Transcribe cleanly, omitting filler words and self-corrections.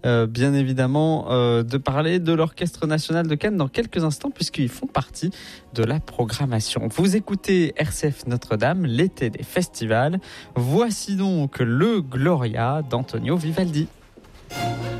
bien évidemment de parler de l'Orchestre National de Cannes dans quelques instants puisqu'ils font partie de la programmation. Vous écoutez RCF Notre-Dame, l'été des festivals. Voici donc le Gloria d'Antonio Vivaldi.